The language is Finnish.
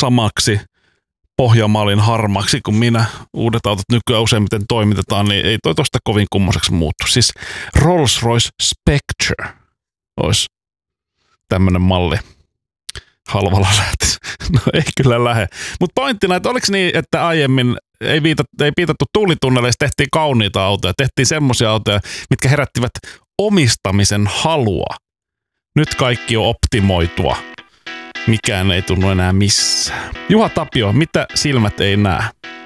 samaksi pohjamaalin harmaksi kuin minä. Uudet autot nykyään useimmiten toimitetaan, niin ei toi tosta kovin kummoiseksi muuttu. Siis Rolls-Royce Spectre olisi tämmönen malli. Halvalla lähtisi. No ei kyllä lähde. Mutta pointtina, että oliko niin, että aiemmin ei viitattu tuulitunneleissa, tehtiin kauniita autoja, tehtiin semmoisia autoja, mitkä herättivät omistamisen halua. Nyt kaikki on optimoitua. Mikään ei tunnu enää missään. Juha Tapio, mitä silmät ei näe?